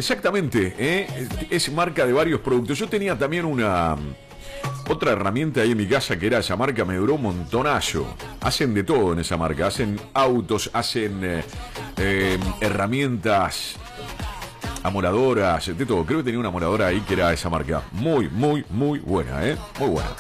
Exactamente, es marca de varios productos. Yo tenía también otra herramienta ahí en mi casa que era esa marca, me duró un montonazo. Hacen de todo en esa marca, hacen autos, hacen herramientas amoradoras, de todo. Creo que tenía una amoradora ahí que era esa marca. Muy, muy, muy buena, muy buena.